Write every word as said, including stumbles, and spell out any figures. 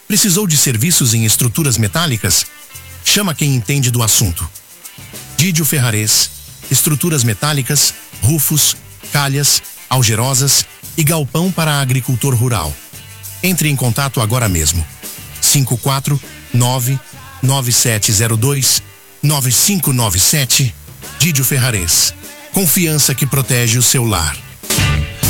Precisou de serviços em estruturas metálicas? Chama quem entende do assunto. Didio Ferrarese, estruturas metálicas, rufos, calhas, algerosas e galpão para agricultor rural. Entre em contato agora mesmo. cinco quatro nove nove sete zero dois nove cinco nove sete. Didio Ferrarese. Confiança que protege o seu lar.